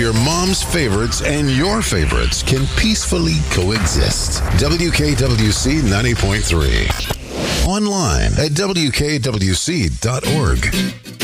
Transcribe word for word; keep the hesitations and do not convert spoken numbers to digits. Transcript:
your mom's favorites and your favorites can peacefully coexist. W K W C ninety point three. Online at W K W C dot org.